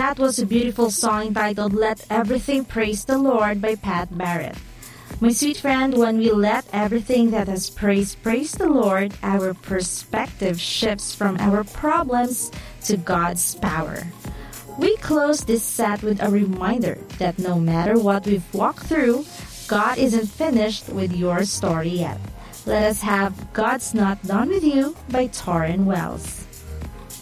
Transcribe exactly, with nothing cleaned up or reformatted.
That was a beautiful song entitled Let Everything Praise the Lord by Pat Barrett. My sweet friend, when we let everything that has praised praise the Lord, our perspective shifts from our problems to God's power. We close this set with a reminder that no matter what we've walked through, God isn't finished with your story yet. Let us have God's Not Done With You by Torrin Wells.